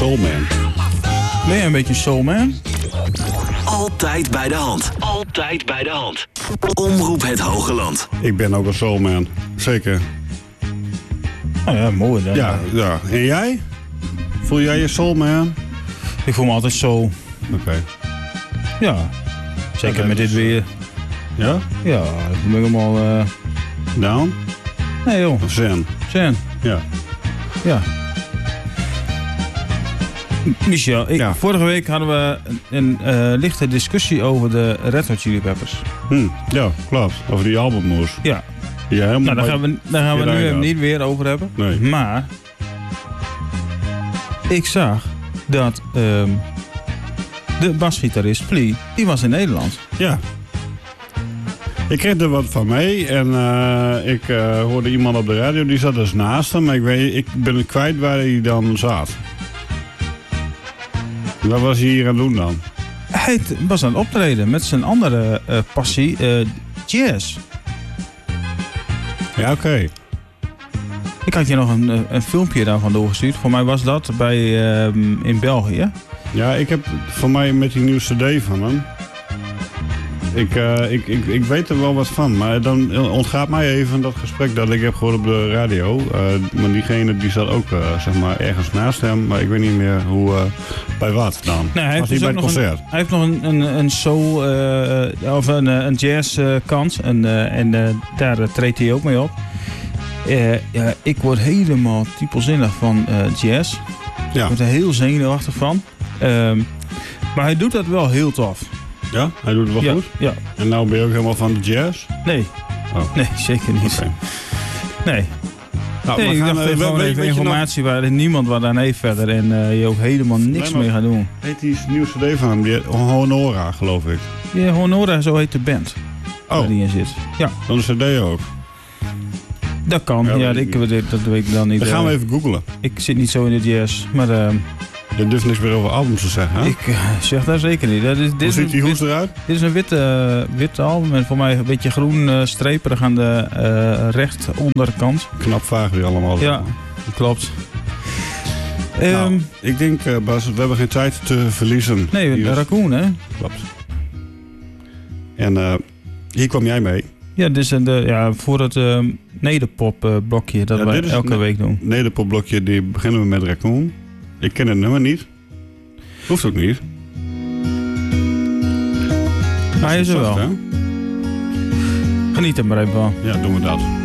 soulman. Ben je een beetje soulman? Altijd bij de hand. Altijd bij de hand. Omroep het Hogeland. Ik ben ook een soulman. Zeker. Oh ja, mooi dan. Ja. En jij? Voel jij je soulman? Ik voel me altijd zo. Oké. Ja. Zeker met dit weer. Ja? Ja, ik ben helemaal... Down? Nee joh. Zen. Zen. Ja. Ja. Michel, vorige week hadden we een lichte discussie over de Red Hot Chili Peppers. Ja, klopt. Over die albummoes. Ja. Ja, helemaal Nou, daar gaan we nu niet weer over hebben. Nee. Maar ik zag dat de basgitarist Flea, die was in Nederland. Ja. Ik kreeg er wat van mee en ik hoorde iemand op de radio, die zat dus naast hem. Maar ik ben kwijt waar hij dan zat. Wat was hij hier aan het doen dan? Hij was aan het optreden met zijn andere passie, jazz. Ja, oké. Ik had je nog een filmpje daarvan doorgestuurd. Voor mij was dat in België. Ja, ik heb voor mij met die nieuwe cd van hem. Ik weet er wel wat van, maar dan ontgaat mij even dat gesprek dat ik heb gehoord op de radio. Maar diegene die zat ook zeg maar ergens naast hem, maar ik weet niet meer hoe, bij wat dan. Nee, hij was heeft hij dus bij het concert? hij heeft nog een soul of een jazz kant en daar treedt hij ook mee op. Ja, ik word helemaal typelzinnig van jazz. Ja. Ik word er heel zenuwachtig van. Maar hij doet dat wel heel tof. Ja, hij doet het wel goed? Ja. En nou ben je ook helemaal van de jazz? Nee. Oh. Nee, zeker niet. Okay. Nee. Nou, nee, ik dacht gewoon even informatie waar niemand wat aan heeft verder en je ook helemaal niks mee gaat doen. Heet die nieuwe cd van hem, die Honora, geloof ik. Ja, Honora, zo heet de band waar die in zit. Ja. Dan de cd ook? Dat kan, ja, dat weet ik dan niet. Dan gaan we even googlen. Ik zit niet zo in de jazz, maar... Je durft niks meer over albums te zeggen, hè? Ik zeg daar zeker niet. Hoe ziet die hoes eruit? Dit is een witte album en voor mij een beetje groen streperig aan de recht onderkant. Knap vaag weer allemaal. Ja, klopt. Nou, ik denk, Bas, we hebben geen tijd te verliezen. Nee, de Raccoon, hè? Klopt. En hier kwam jij mee. Ja, dit is voor het nederpop blokje dat wij elke week doen. Nederpop blokje, die beginnen we met Raccoon. Ik ken het nummer niet. Hoeft ook niet. Hij is er wel. Hè? Geniet er maar even van. Ja, doen we dat.